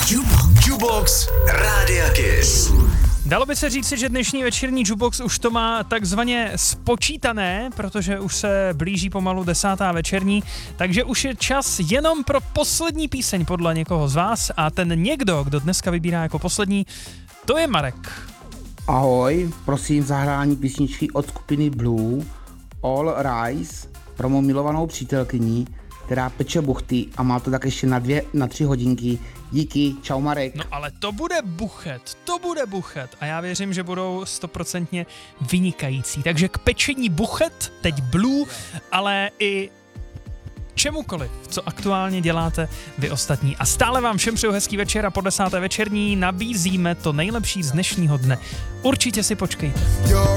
Jukebox Rádia Kiss. Dalo by se říci, že dnešní večerní Jukebox už to má takzvaně spočítané, protože už se blíží pomalu 10. večerní, takže už je čas jenom pro poslední píseň podle někoho z vás a ten někdo, kdo dneska vybírá jako poslední, to je Marek. Ahoj, prosím zahrání písničky od skupiny Blue All Rise pro mou milovanou přítelkyni, která peče buchty a má to tak ještě na 3 hodinky. Díky, čau Marek. No ale to bude buchet a já věřím, že budou 100% vynikající. Takže k pečení buchet, teď Blue, ale i čemukoliv, co aktuálně děláte vy ostatní. A stále vám všem přeju hezký večer a po 10. večerní nabízíme to nejlepší z dnešního dne. Určitě si počkejte.